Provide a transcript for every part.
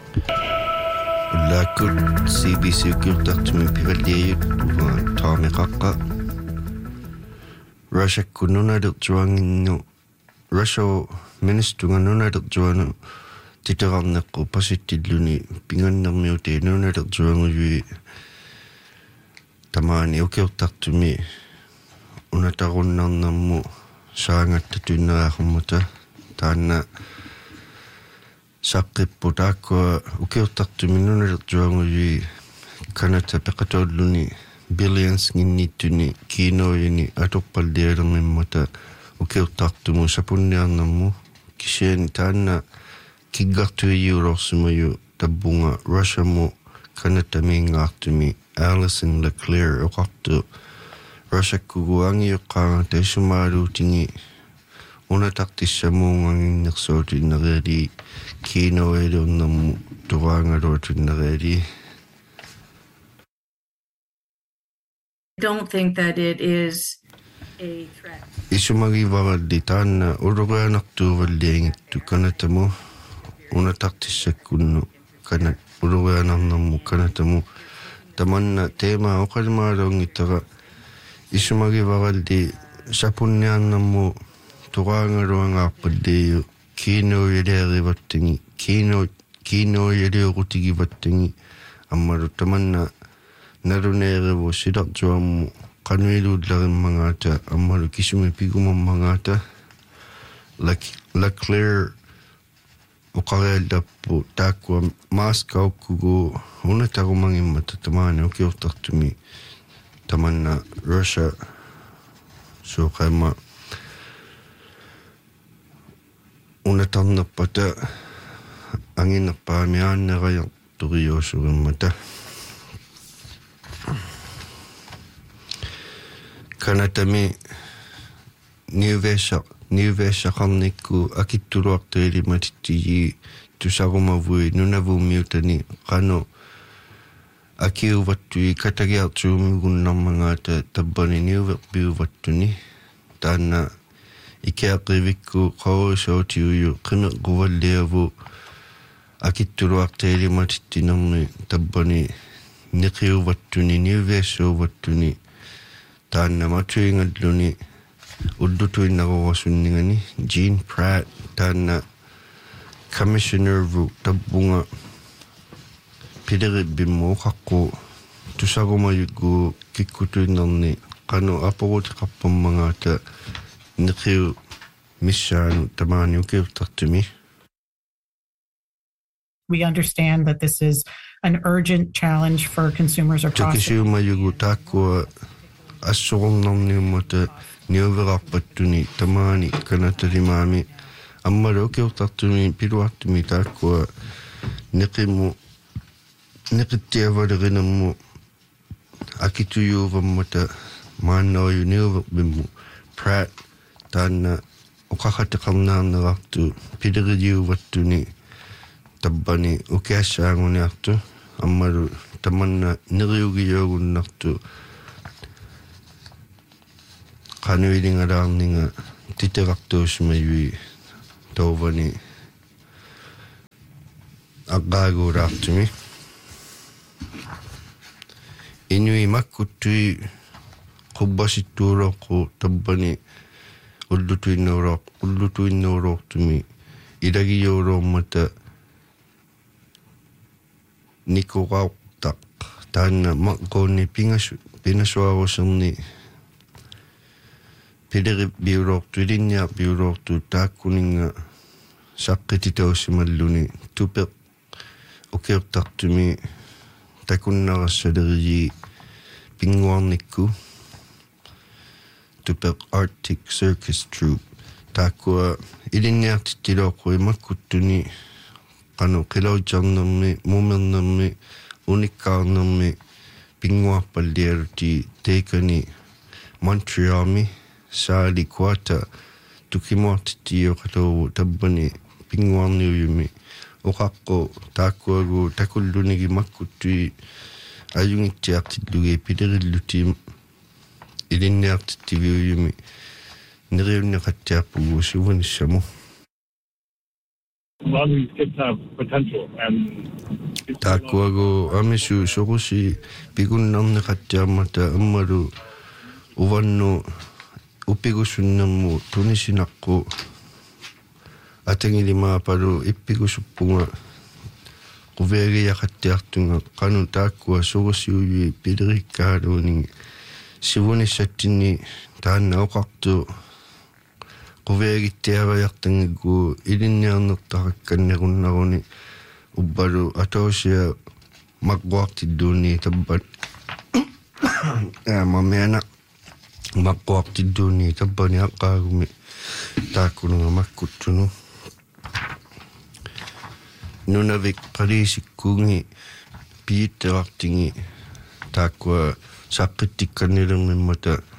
Ullaakut CBC ukiurtartumi pivalliayut taamiqaqqa Russiakku nunalertuanginnu Russia ministunga nunalertuanu titerarneqqu pasitilluni pingannermiuti nunalertuanguyui tamaani ukiurtartumi unatarunnarnermu saangatta tunneraqarmuta taanna saqqippu taakkua ukiurtartumi nunalertuanguyui kanata peqatolluni billions nginnittuni kiinoyini atorpallialermimmuta ukiurtartumu sapunniarnermu kisiani taanna kiggartuijuulorsumayu tabbunga Russiamu kanata miingaartumi Alison Leclerc oqartu Russiakkugu angiuqqaanga taisumaaluutingi unatartissamuunganginnersuutinnereeli kiinoiluunnermu turaangaluutinnereeli. Don't think that it is a threat. Isumagivaralli taanna ulurianartuuvalliangittu kanatamu unatartissakkunnu kana ulurianarnermu kanatamu tamanna teema oqalmaalungittara isumagivaralli sapunniarnermu turaangaluangaarpalliu kiinoyaleerivattangi kiinoyaleerutigivattangi ammalu tamanna naluneerivu silartuammu qanuiluullarimmangaata ammalu kisumi pigumammangaata Leclerc uqariallappu taakkua maaskaukkugu unatarumangimmata tamaani ukiurtartumi tamanna Russia suuqaima unatarnerpata anginnerpaamiaannerajarturiuusurimmata kanatami niuveessaqarnikku akittuluartuilimatittiyi tusarumavui nunavuummiutani qanu akiuvattui katagiartuumigunnermangaata tabbani niuverpiuvattuni taanna ikeaqivikku qawusoutiuyu qimeqquvalliavu akittuluartuilimatittinermi tabbani niqiuvattuni niuveessuuvattuni taanna matuingalluni ullutuinnaruwasuningani Jean Pratt taanna commissionervu tabbunga pileribimmu uqaqqu tusarumayuggu kikkutuinnerni qanu apurutiqarpammangaata niqiu missaanu tamaani ukiurtartumi. We understand that this is an urgent challenge for consumers across. Takisiumayugu taakkua assuqornerniummata niuverarpattuni tamaani kanatalimaami ammalu ukiurtartumi piluartumi taakkua niqittiavalerinermu akituyuuvammata maanneruyu niuverbimmu Pratt taanna uqaqatiqarnaarnerartu pileriuvattuni tabbani ukiassaanguniartu ammalu tamanna neriugiyoogunnartu qanuilingalaarninga titerartuusmayui tauvani aqqaaguulaartumi inui makkuttui qubbasittuuloqqu tabbani ullutuinnuuloortumi ilagiyuuluormata nikuqaurtaq taanna maqquunni pinasuaruserni pilerippiuloortu ilinniarpiuloortu taakkuninga saqqititausimalluni tupeq ukiurtartumi takunnarassaleriji pinguarnikku tupeq Arctic Circus Troupe taakkua ilinniartittilooqqu imakkuttuni qanu qilaujarnermi muumernermi unikkaarnermi pinguarpallialuti teikani Montrealmi saali kuata tukimuartittiyoqaluugu tabbani pinguarniuyumi uqaqqu taakkuagu takullunigi makkuttui ajungittiartillugi pilerilluti ilinniartittiviuyumi neriunneqattiarpugu suvanissamu A lot of these kids have potential, and Takuago amisu sorusi pigunnarne qattiarmata ammalu uvannu upigusunnammu tunisinaqqu atangilimapalu ippigusuppunga quveagiyaqattiartunga qanu taakkua sorusiuyui pilerikkaaluuni sivunissattinni taanna oqartu quveagittiavayartangikku ilinniarnertaqakkannerunneruni ubbalu atoosia maqquartidduunni tabbat mamiana maqquartidduunni tabbani aqqaagumi taakkununga makkuttunu nunavik qaliisikkuungi piitterartingi taakkua saqqittikkannilermimmata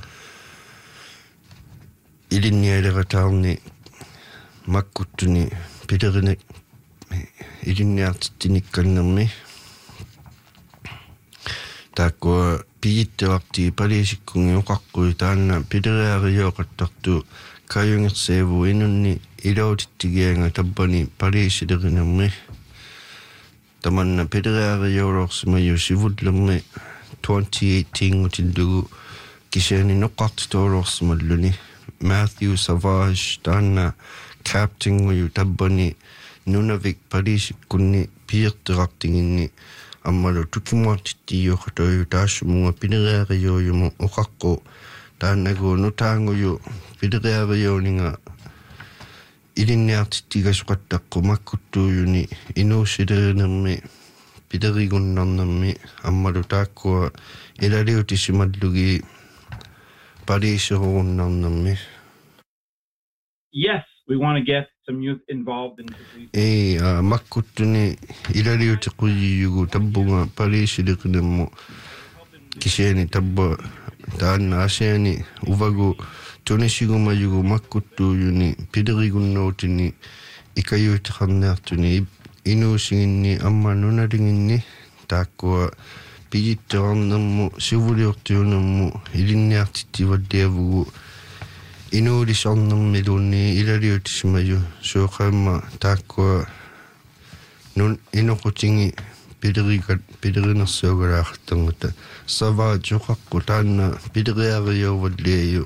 ilinnialerataarni makkuttuni pilerinek ilinniartittinikkannermi taakkua piitterarti paliisikkungi oqaqqui taanna pileriarioqattartu kajungerseevu inunni ilautittigianga tabbani paliisilerinermi tamanna pileriariolorsimayu sivullermi 2018 kisiani noqqartitoolorsimalluni Matthew Savage taanna captain tabbani nunavik paliisikkunni piirterartinginni ammalu tukimuartittiiuqatoyu taassumunga pileriarioyumu oqaqqu taannagu nutaanguyu pileriarioninga ilinniartittigasuqattaqqu makkuttuuyuni inuusilerinermi pilerigunnarnermi ammalu taakkua ilaliutissimallugi paliiserurunnarnermi. Yes, we want to get some youth involved in police. Makkuttuni ilaliutiquyiyugu tabbunga paliisilerinermu kisiani tabba taanna asiani uvagu tunisigumayugu makkuttuuyuni pilerigunnautinni ikayuutiqarniartuni inuusiginni amma nunalinginni taakkua pijitterarnermu sivuliortiunermu ilinniartittivalliavugu inuulisarnermiluunni ilaliutissimayu suuqaamma taakkua inoqutingi pilerinersuugalaaqartangata savaajoqaqqu taanna pileriariuvalliayu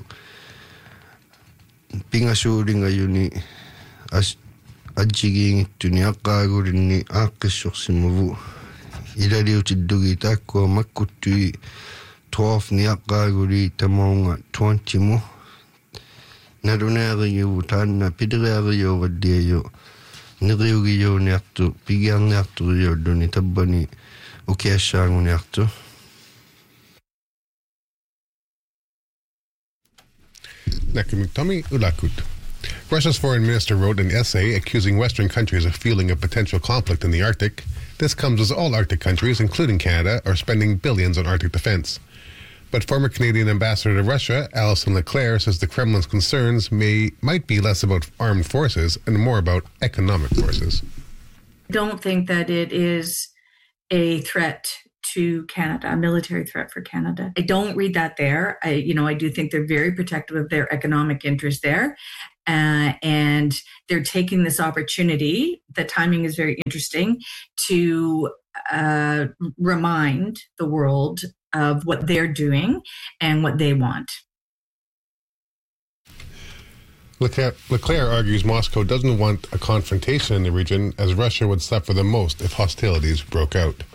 pingasuulingayuni ajjigiingittuni aqqaagulinni aaqqissorsimavu ilaliutiddugi taakkua makkuttui 12 ni aqqaaguli tamaunga 20 mu nalunaariuvu taanna pileriariuvalliayu niriugiyuuniartu pigiarniarturiulluni tabbani ukiassaanguniartu. Nakamiktomi Ulakut. Russia's foreign minister wrote an essay accusing Western countries of fueling a potential conflict in the Arctic. This comes as all Arctic countries, including Canada, are spending billions on Arctic defense. But former Canadian ambassador to Russia, Alison Leclerc, says the Kremlin's concerns might be less about armed forces and more about economic forces. I don't think that it is a threat to Canada, a military threat for Canada. I don't read that there. I do think they're very protective of their economic interests there. And they're taking this opportunity, the timing is very interesting, to remind the world of what they're doing and what they want. Leclerc argues Moscow doesn't want a confrontation in the region, as Russia would suffer the most if hostilities broke out.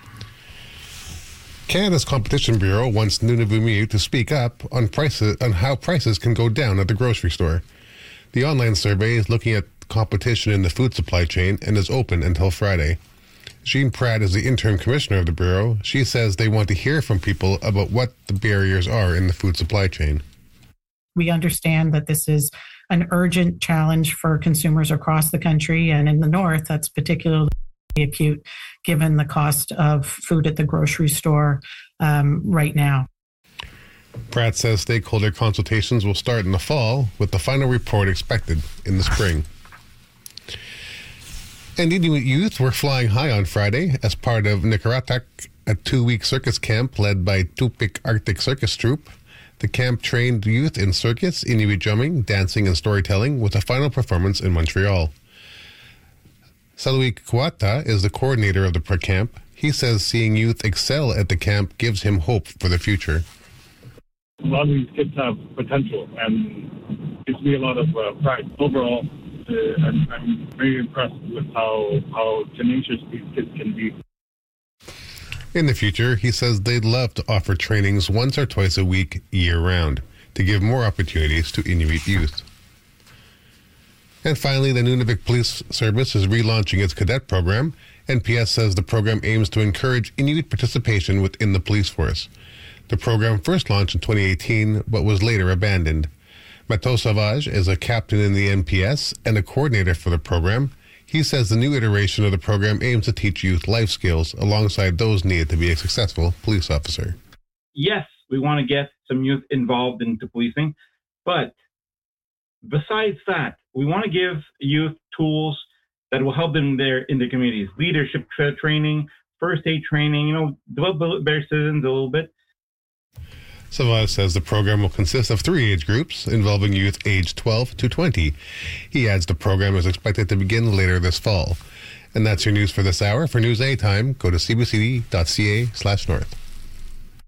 Canada's Competition Bureau wants Nunavummiut to speak up on how prices can go down at the grocery store. The online survey is looking at competition in the food supply chain and is open until Friday. Jean Pratt is the interim commissioner of the Bureau. She says they want to hear from people about what the barriers are in the food supply chain. We understand that this is an urgent challenge for consumers across the country, and in the North, that's particularly acute given the cost of food at the grocery store right now. Pratt says stakeholder consultations will start in the fall, with the final report expected in the spring. And Inuit youth were flying high on Friday as part of Nikaratak, a 2-week circus camp led by Tupik Arctic Circus Troupe. The camp trained youth in circus, Inuit drumming, dancing, and storytelling, with a final performance in Montreal. Saluik Kuata is the coordinator of the camp. He says seeing youth excel at the camp gives him hope for the future. A lot of these kids have potential and gives me a lot of pride. Overall, I'm very impressed with how tenacious these kids can be. In the future, he says they'd love to offer trainings once or twice a week, year-round, to give more opportunities to Inuit youth. And finally, the Nunavik Police Service is relaunching its cadet program. NPS says the program aims to encourage Inuit participation within the police force. The program first launched in 2018, but was later abandoned. Mato Savage is a captain in the NPS and a coordinator for the program. He says the new iteration of the program aims to teach youth life skills alongside those needed to be a successful police officer. Yes, we want to get some youth involved into policing, but besides that, we want to give youth tools that will help them in their communities. Leadership training, first aid training, develop better citizens a little bit. Savage says the program will consist of 3 age groups involving youth aged 12 to 20. He adds the program is expected to begin later this fall. And that's your news for this hour. For News Anytime, go to cbc.ca/north.